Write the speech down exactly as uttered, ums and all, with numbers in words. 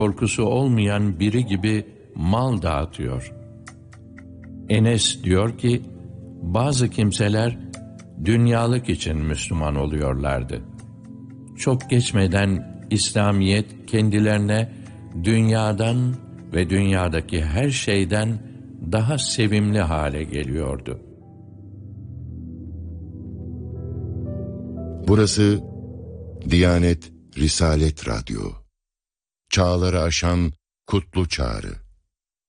korkusu olmayan biri gibi mal dağıtıyor. Enes diyor ki, bazı kimseler dünyalık için Müslüman oluyorlardı. Çok geçmeden İslamiyet kendilerine dünyadan ve dünyadaki her şeyden daha sevimli hale geliyordu. Burası Diyanet Risalet Radyo. Çağları aşan kutlu çağrı.